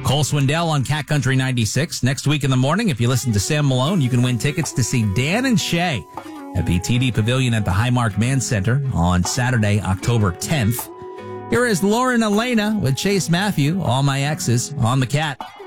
Cole Swindell on Cat Country 96. Next week in the morning, if you listen to Sam Malone, you can win tickets to see Dan and Shay at BTD Pavilion at the Highmark Man Center on Saturday, October 10th. Here is Lauren Elena with Chase Matthew, All My Exes, on the Cat.